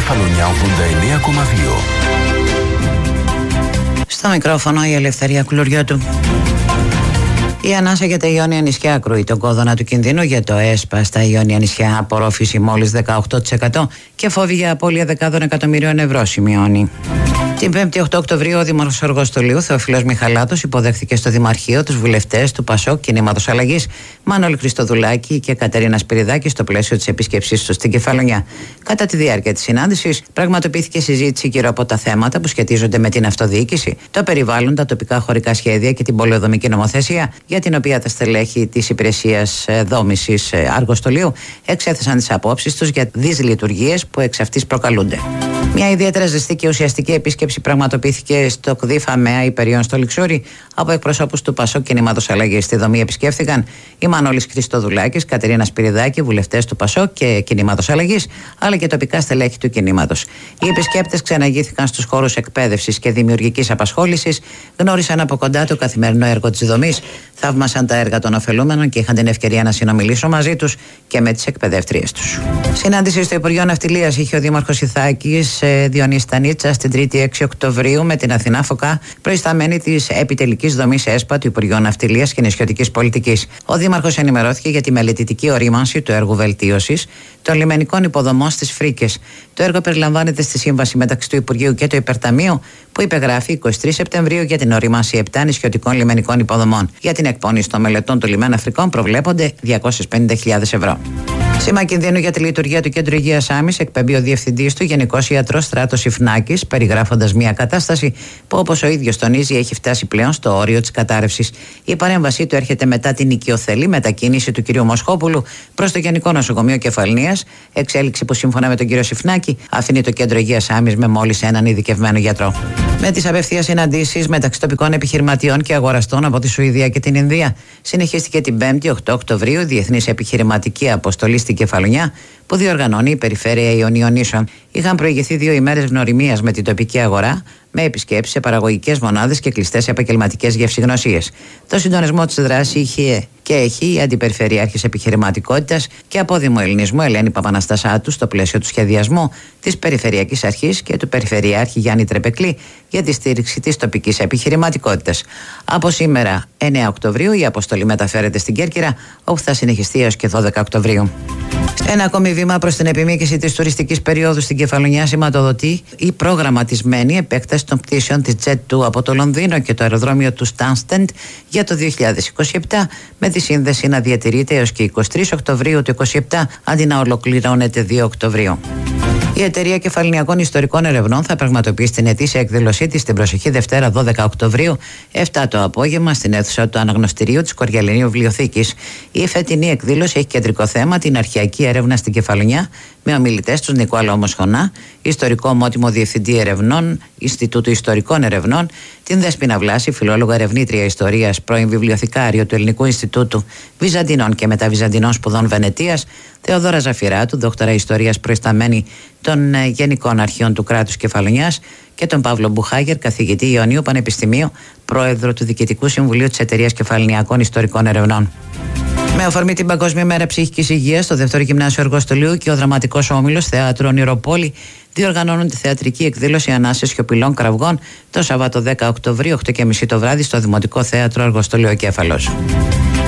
Κεφαλονιά 89,2. Στο μικρόφωνο η Ελευθερία Κουλουριώτου. Η ανάσα για τα Ιόνια νησιά κρούει τον κόδωνα του κινδύνου για το ΕΣΠΑ στα Ιόνια νησιά. Απορρόφηση μόλις 18% και φόβη για απώλεια δεκάδων εκατομμυρίων ευρώ σημειώνει. Την 5η 8 Οκτωβρίου, ο Δήμαρχος Αργοστολίου, Θεόφιλος Μιχαλάτος, υποδέχθηκε στο Δημαρχείο τους βουλευτές του ΠΑΣΟΚ Κινήματος Αλλαγής, Μανώλη Χριστοδουλάκη και Κατερίνα Σπυριδάκη, στο πλαίσιο της επίσκεψής τους στην Κεφαλονιά. Κατά τη διάρκεια της συνάντησης, πραγματοποιήθηκε συζήτηση γύρω από τα θέματα που σχετίζονται με την αυτοδιοίκηση, το περιβάλλον, τα τοπικά χωρικά σχέδια και την πολεοδομική νομοθεσία, για την οποία τα στελέχη της Υπηρεσίας Δόμησης Αργοστολίου εξέθεσαν τις απόψεις τους για δυσλειτουργίες που εξ αυτής προκαλούνται. Μια ιδιαίτερα ζεστή και ουσιαστική επίσκεψη πραγματοποιήθηκε στο ΚΔΙ ΦΑΜΕΑ Υπεριών στο Λιξούρι από εκπροσώπους του ΠΑΣΟΚ Κινήματος Αλλαγής. Στη δομή επισκέφθηκαν η Μανώλης Χριστοδουλάκης, Κατερίνα Σπυριδάκη, βουλευτές του ΠΑΣΟΚ και Κινήματος Αλλαγής, αλλά και τοπικά στελέχη του κινήματος. Οι επισκέπτες ξεναγήθηκαν στους χώρους εκπαίδευσης και δημιουργικής απασχόλησης, γνώρισαν από κοντά το καθημερινό έργο της δομής, θαύμασαν τα έργα των ωφελούμενων και είχαν την ευκαιρία να συνομιλήσουν μαζί τους και με τις εκπαιδεύτριες τους. Συνάντηση στο Υπουργείο Ναυτιλίας είχε ο Δήμαρχος Ιθάκης Διονύσης Τανίτσας την 3η 6 Οκτωβρίου με την Αθηνά Φωκά, προϊσταμένη της επιτελικής δομής ΕΣΠΑ του Υπουργείου Ναυτιλίας και Νησιωτικής Πολιτικής. Ο Δήμαρχος ενημερώθηκε για τη μελετητική ορίμανση του έργου βελτίωσης των λιμενικών υποδομών στις Φρίκες. Το έργο περιλαμβάνεται στη σύμβαση μεταξύ του Υπουργείου και του Υπερταμείου που υπεγράφει 23 Σεπτεμβρίου για την ορίμανση 7 νησιωτικών λιμενικών υποδομών. Για την εκπόνηση των μελετών του λιμένα Αφρικών προβλέπονται 250.000 ευρώ. Σήμα κινδύνου για τη λειτουργία του Κέντρου Υγείας Άμμης εκπέμπει ο διευθυντής του, Γενικός Ιατρός Στράτος Ιφνάκης, περιγράφοντας μια κατάσταση που, όπως ο ίδιος τονίζει, έχει φτάσει πλέον στο όριο της κατάρρευσης. Η παρέμβασή του έρχεται μετά την οικειοθελή μετακίνηση του κ. Μοσχόπουλου προς το Γενικό Νοσοκομείο Κεφαλονίας, εξέλιξη που σύμφωνα με τον κ. Ιφνάκη αφήνει το Κέντρο Υγείας Άμμης με μόλις έναν ειδικευμένο γιατρό. Με τις απευθείας συναντήσεις μεταξύ τοπικών επιχειρηματιών και αγοραστών από τη Σουηδία και την Ινδία, συνεχίστηκε την 5η 8 Οκτωβρίου διεθνής επιχειρηματική αποστολή στην Κεφαλονιά που διοργανώνει η Περιφέρεια Ιωνίων Νήσων. Είχαν προηγηθεί 2 ημέρες γνωριμίας με την τοπική αγορά, με επισκέψεις σε παραγωγικές μονάδες και κλειστές επαγγελματικές γευσηγνωσίες. Το συντονισμό της δράσης είχε και έχει η Αντιπεριφερειάρχης Επιχειρηματικότητας και Απόδημου Ελληνισμού Ελένη Παπαναστασάτου στο πλαίσιο του σχεδιασμού της Περιφερειακής Αρχής και του Περιφερειάρχη Γιάννη Τρεπεκλή για τη στήριξη της τοπικής επιχειρηματικότητας. Από σήμερα, 9 Οκτωβρίου, η αποστολή μεταφέρεται στην Κέρκυρα, όπου θα συνεχιστεί έως και 12 Οκτωβρίου. Ένα ακόμη βήμα προς την επιμήκυση της τουριστικής περίοδου στην Κεφαλονιά σηματοδοτεί η προγραμματισμένη επέκταση των πτήσεων της Jet2 από το Λονδίνο και το αεροδρόμιο του Stansted για το 2027, με τη σύνδεση να διατηρείται έως και 23 Οκτωβρίου του 2027 αντί να ολοκληρώνεται 2 Οκτωβρίου. Η Εταιρεία Κεφαλονιακών Ιστορικών Ερευνών θα πραγματοποιήσει την ετήσια εκδήλωσή της την προσεχή Δευτέρα 12 Οκτωβρίου, 7 το απόγευμα, στην αίθουσα του Αναγνωστηρίου της Κοριαλινίου Βιβλιοθήκης. Η φετινή εκδήλωση έχει κεντρικό θέμα την αρχαιακή έρευνα στην Κεφαλονιά, με ομιλητές τους Νικόλαο Μοσχονά, ιστορικό ομότιμο διευθυντή ερευνών, Ινστιτούτου Ιστορικών Ερευνών, την Δέσποινα Βλάση, φιλόλογο ερευνήτρια ιστορίας, πρώην βιβλιοθηκάριο του Ελληνικού Ινστιτούτου Βυζαντινών και Μεταβυζαντινών Σπουδών Βενετίας, Θεοδόρα Ζαφυράτου, δόκτωρα ιστορίας προϊσταμένη των Γενικών Αρχείων του Κράτους Κεφαλονιάς, και τον Παύλο Μπουχάγερ, καθηγητή Ιωνίου Πανεπιστημίου, πρόεδρο του Διοικητικού Συμβουλίου της Εταιρείας Κεφαλονιακών Ιστορικών Ερευνών. Με αφορμή την Παγκόσμια Μέρα Ψυχικής Υγείας, το Δεύτερο Γυμνάσιο Αργοστολίου και ο Δραματικός Όμιλος Θεάτρου Ονειροπόλη διοργανώνουν τη θεατρική εκδήλωση Ανάσες Σιωπηλών Κραυγών το Σαββάτο 10 Οκτωβρίου, 8:30 το βράδυ, στο Δημοτικό Θέατρο Αργοστολίου Κέφαλος.